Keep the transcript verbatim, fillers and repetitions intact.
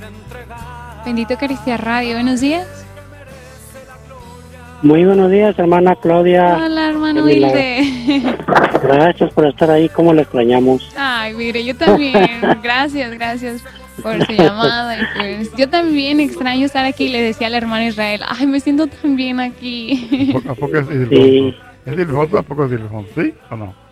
Bendito Eucaristía Radio, buenos días. Muy buenos días, hermana Claudia. Hola, hermano Wilde. Gracias por estar ahí, ¿cómo le extrañamos? Ay, mire, yo también. Gracias, gracias por su llamada. Y pues, yo también extraño estar aquí. Le decía al hermano Israel, ay, me siento tan bien aquí. ¿A poco es Ildefonso? Sí. ¿Es Ildefonso? ¿A poco es Ildefonso? ¿Sí o no?